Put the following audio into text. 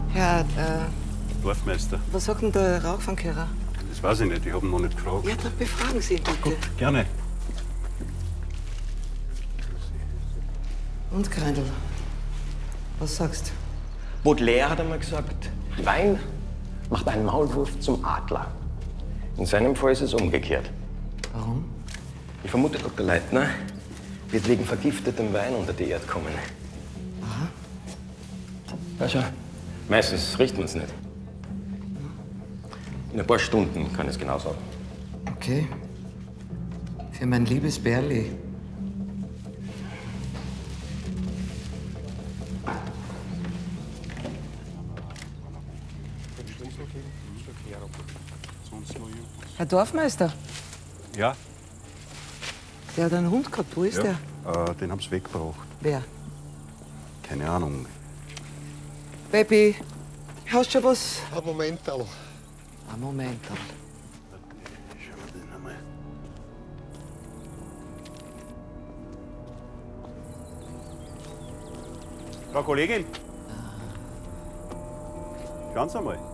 Herr, Dorfmeister. was sagt denn der Rauchfangkehrer? Das weiß ich nicht, ich habe ihn noch nicht gefragt. Ja, dann befragen Sie ihn bitte. Gut, gerne. Und Greindl, was sagst Baudelaire hat einmal gesagt, Wein macht einen Maulwurf zum Adler. In seinem Fall ist es umgekehrt. Warum? Ich vermute, Dr. Leitner wird wegen vergiftetem Wein unter die Erde kommen. Aha. Ja, schau. Meistens riecht man es nicht. In ein paar Stunden kann es genau sagen. Okay. Für mein liebes Berli. Herr Dorfmeister, Ja? der hat einen Hund gehabt. Wo ist der? Den haben sie weggebracht. Wer? Keine Ahnung. Baby, hast du schon was? Ein Moment, Alter. Ein Moment. Schauen wir den einmal. Frau Kollegin? Schauen Sie einmal.